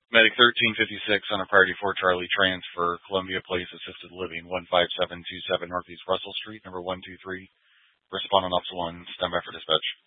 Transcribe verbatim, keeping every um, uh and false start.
Medic thirteen fifty-six on a priority four Charlie transfer, Columbia Place Assisted Living, one five seven two seven Northeast Russell Street, number one two three. Respondent Officer one, stand by for dispatch.